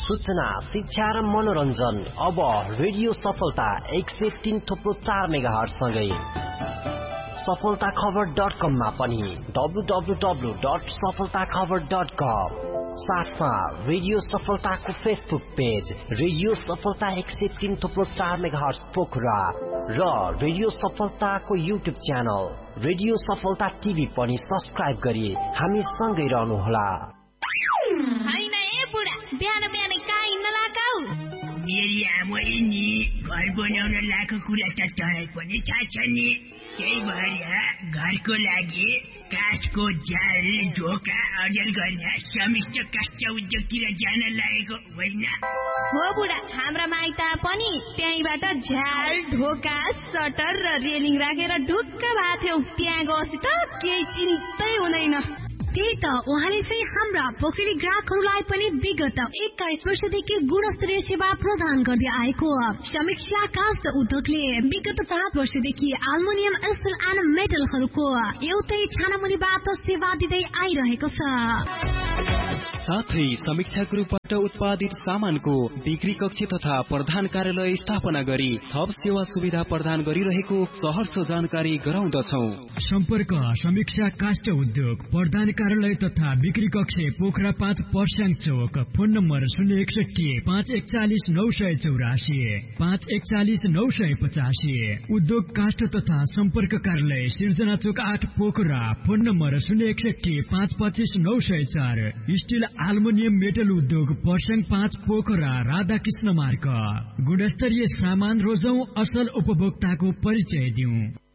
सूचना, शिक्षा र मनोरञ्जन अब रेडियो सफलता 103.4 मेगाहर्ज सँगै सफलताखबर.com मा पनि www.सफलताखबर.com, साथमा रेडियो सफलताको फेसबुक पेज रेडियो सफलता 103.4 मेगाहर्ज पोखरा र रेडियो सफलताको युट्युब च्यानल रेडियो सफलता टिभी पनि सब्स्क्राइब गरी हामी सँगै रहनुहोला। हैन ए बुढा, बिहान बिहान कहाँ हिँड्न लगाऊ? मेरी आमाले नि घर बनाउन लाको कुरा त तँलाई पनि थाहा छ नि। त्यही भएर घरको लागि काठको जाल, ढोका अर्जन गर्न समिष्ट काष्ठ उद्योगतिर जान लागेको होइन हो बुढा, हाम्रा माइत पनि त्यहीबाट झ्याल, ढोका, सटर र रेलिङ राखेर ढुक्क भएको थियौ। त्यहाँ गएपछि त केही चिन्तै हुँदैन। त्यही त उहाँले चाहिँ हाम्रा पोखरी ग्राहकहरूलाई पनि विगत 21 वर्षदेखि गुणस्तरीय सेवा प्रदान गर्दै आएको समीक्षा काष्ठ उद्योगले विगत 7 वर्षदेखि एल्युमिनियम, स्टिल एन्ड मेटलहरूको एउटै छानामुनिबाट सेवा दिँदै आइरहेको छ। साथै समीक्षा ग्रुपबाट उत्पादित सामानको बिक्री कक्ष तथा प्रधान कार्यालय स्थापना गरी थप सेवा सुविधा प्रदान गरिरहेको सहर्ष जानकारी गराउँदछौ। सम्पर्क समीक्षा काष्ठ उद्योग, प्रधान कार्यालय तथा बिक्री कक्ष, पोखरा 5 पर्स्याङ चौक। Phone number 061 541 984 541 985। उद्योग काष्ठ तथा सम्पर्क कार्यालय सिर्जना चोक 8 Pokhara. Phone number 061 525 904। Still aluminium metal उद्योग पर्स्याङ 5 पोखरा, राधाकृष्ण मार्ग। गुणस्तरीय सामान रोजौं, असल उपभोक्ताको परिचय दिउँ।